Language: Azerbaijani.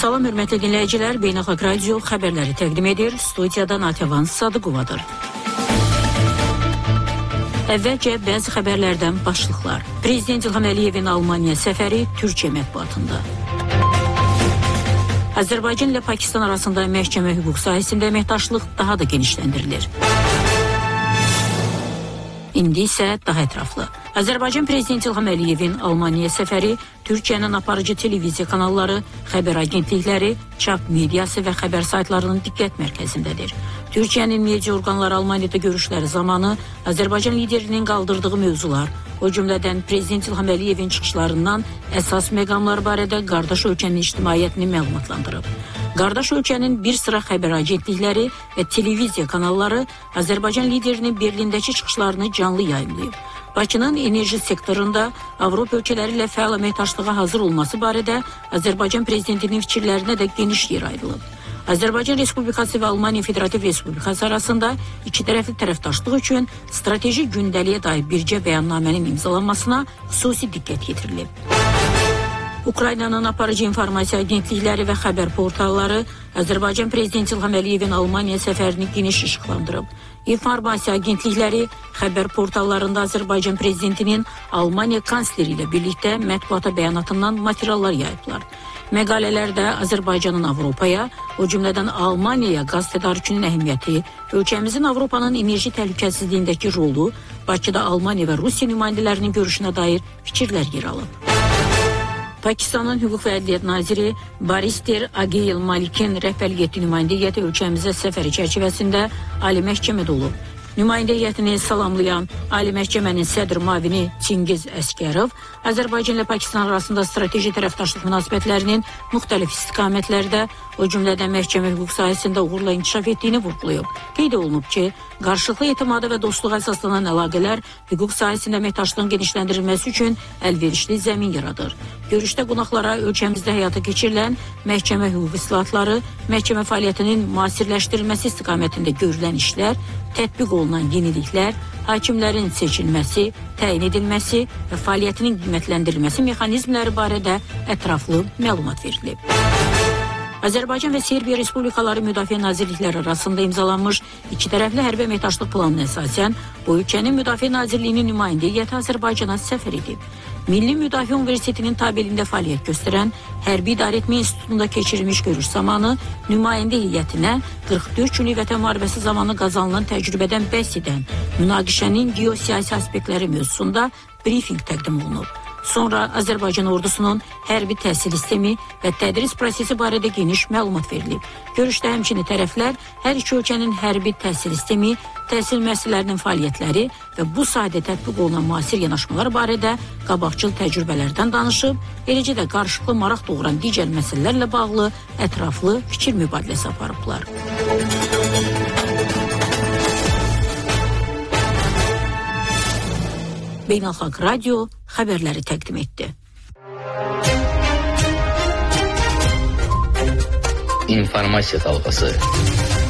Salam hörmətli dinləyicilər, Beynəlxalq Radio xəbərləri təqdim edir. Studiyadan Atavan Sadıqovadır. Əvvəlcə bəzi xəbərlərdən başlıqlar. Prezident İlham Əliyevin Almaniya səfəri Türkiyə mətbuatında. Azərbaycan ilə Pakistan arasında məhkəmə hüquq sahəsində əməkdaşlıq daha da genişləndirilir. İndi isə daha ətraflı. Azərbaycan Prezidenti İlham Əliyevin Almaniya səfəri Türkiyənin aparıcı televiziya kanalları, xəbər agentlikləri, çap mediası və xəbər saytlarının diqqət mərkəzindədir. Türkiyənin media orqanları Almaniyada görüşləri zamanı Azərbaycan liderinin qaldırdığı mövzular, o cümlədən Prezident İlham Əliyevin çıxışlarından əsas məqamlar barədə qardaş ölkənin ictimaiyyətini məlumatlandırıb. Qardaş ölkənin bir sıra xəbər agentlikləri və televiziya kanalları Azərbaycan liderinin Berlindəki çıxışlarını canlı yayımlayıb. Bakının enerji sektorunda Avropa ölkələri ilə fəal əməkdaşlığa hazır olması barədə Azərbaycan prezidentinin fikirlərinə də geniş yer ayrılıb. Azərbaycan Respublikası və Almaniya Federativ Respublikası arasında iki tərəfli tərəfdaşlıq üçün strateji gündəliyə dair bircə bəyannamənin imzalanmasına xüsusi diqqət yetirilib. Ukraynanın aparıcı informasiya agentlikləri və xəbər portalları Azərbaycan Prezidenti İlham Əliyevin Almaniya səfərini geniş işıqlandırıb. İnformasiya agentlikləri xəbər portallarında Azərbaycan Prezidentinin Almaniya kansleri ilə birlikdə mətbuata bəyanatından materiallar yayıblar. Məqalələrdə Azərbaycanın Avropaya, o cümlədən Almaniyaya qaz tədarükünün əhəmiyyəti, ölkəmizin Avropanın enerji təhlükəsizliyindəki rolu, Bakıda Almaniya və Rusiya nümayəndələrinin görüşünə dair fikirlər yer alıb. Pakistanın Hüquq və Ədliyyət naziri Barister Ageyl Malikin rəhbərlik etdiyi nümayəndə heyəti ölkəmizə səfəri çərçivəsində Ali Məhkəmədə olub. Nümayəndə heyətini salamlayan Ali Məhkəmənin sədr müavini Çingiz Əskərov Azərbaycan ilə Pakistan arasında strateji tərəfdaşlıq münasibətlərinin müxtəlif istiqamətlərdə, o cümlədən məhkəmə hüquq sahəsində uğurla inkişaf etdiyini vurğulayıb. Qeyd olunub ki, qarşılıqlı etimada və dostluğa əsaslanan əlaqələr hüquq sahəsində əməkdaşlığın genişləndirilməsi üçün əlverişli zəmin yaradır. Görüşdə qonaqlara ölkəmizdə həyata keçirilən məhkəmə hüquq islahatları, məhkəmə fəaliyyətinin müasirləşdirilməsi istiqamətində görülən işlər, tətbiq olunan yeniliklər, hakimlərin seçilməsi, təyin edilməsi və fəaliyyətinin qiymətləndirilməsi mexanizmləri barədə ətraflı məlumat verilib. Azərbaycan və Serbiya Respublikaları Müdafiə Nazirlikləri arasında imzalanmış iki tərəfli hərbi əməkdaşlıq planına əsasən bu ölkənin Müdafiə Nazirliyinin nümayəndə heyəti Azərbaycana səfər edib. Milli Müdafiə Universitetinin tabeliyində fəaliyyət göstərən Hərbi İdarəetmə İnstitutunda keçirilmiş görüş zamanı nümayəndə heyətinə 44 günlük Vətən müharibəsi zamanı qazanılan təcrübədən bəhs edən münaqişənin geosiyasi aspektləri mövzusunda brifinq təqdim olunub. Sonra Azərbaycan ordusunun hərbi təhsil sistemi və tədris prosesi barədə geniş məlumat verilib. Görüşdə həmçinin tərəflər hər iki ölkənin hərbi təhsil sistemi, təhsil müəssisələrinin fəaliyyətləri və bu sahədə tətbiq olunan müasir yanaşmalar barədə qabaqcıl təcrübələrdən danışıb, eləcə də qarşılıqlı maraq doğuran digər məsələlərlə bağlı ətraflı fikir mübadiləsi aparıblar. Beynəlxalq Radio xəbərləri təqdim etdi. İnformasiya dalğası.